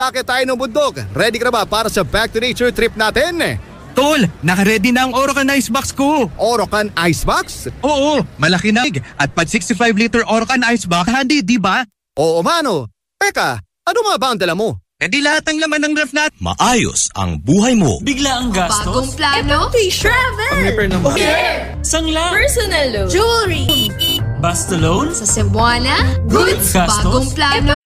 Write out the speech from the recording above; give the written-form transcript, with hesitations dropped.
Akit tayo ng bundok. Ready ka na ba para sa back to nature trip natin? Tol, naka-ready na ang Orocan Icebox ko. Orocan Icebox? Oo, malaki na at pag 65-liter Orocan Icebox, handy, di ba? Oo, mano. Teka, ano nga ba ang dala mo? Hindi lahat ng laman ng ref natin. Maayos ang buhay mo. Bigla ang gastos. Bagong plano? Travel! Repair ng bahay. Sangla. Personal loan. Jewelry. Basta loan. Sa Cebuana? Goods. Gastos. Bagong plano?